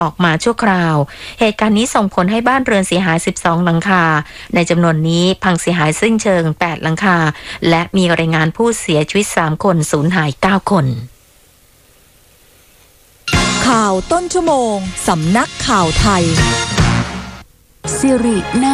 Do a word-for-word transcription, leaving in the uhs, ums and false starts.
ออกมาชั่วคราวเหตุการณ์นี้ส่งผลให้บ้านเรือนเสียหายสิบสองหลังคาในจำนวนนี้พังเสียหายสิ้นเชิงแปดหลังคาและมีรายงานผู้เสียชีวิตสามคนสูญหายเก้าคนข่าวต้นชั่วโมงสำนักข่าวไทยสิริ